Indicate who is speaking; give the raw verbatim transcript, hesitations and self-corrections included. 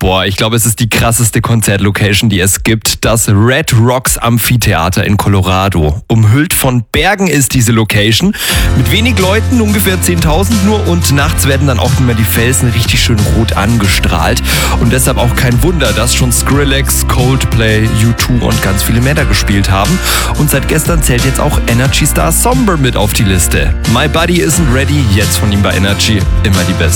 Speaker 1: Boah, ich glaube, es ist die krasseste Konzertlocation, die es gibt. Das Red Rocks Amphitheater in Colorado. Umhüllt von Bergen ist diese Location. Mit wenig Leuten, ungefähr zehntausend nur. Und nachts werden dann auch immer die Felsen richtig schön rot angestrahlt. Und deshalb auch kein Wunder, dass schon Skrillex, Coldplay, U zwei und ganz viele mehr da gespielt haben. Und seit gestern zählt jetzt auch Energy Star Somber mit auf die Liste. My Body Isn't Ready, jetzt von ihm bei Energy. Immer die Beste.